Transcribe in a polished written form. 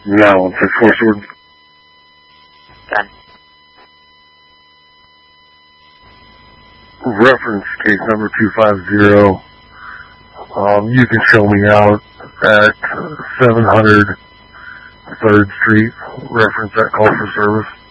No, 6-4 Sword. Done. Reference case number 250. You can show me out at 700 3rd Street. Reference that call for service.